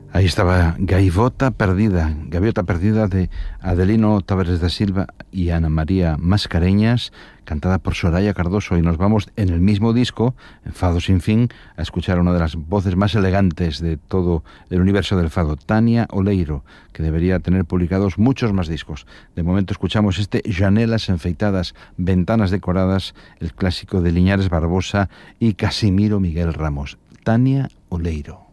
Ahí estaba Gaivota Perdida de Adelino Tavares da Silva y Ana María Mascareñas, cantada por Soraya Cardoso, y nos vamos en el mismo disco, en Fado sin fin, a escuchar a una de las voces más elegantes de todo el universo del fado, Tania Oleiro, que debería tener publicados muchos más discos. De momento escuchamos este Janelas enfeitadas, ventanas decoradas, el clásico de Liñares Barbosa y Casimiro Miguel Ramos, Tania Oleiro.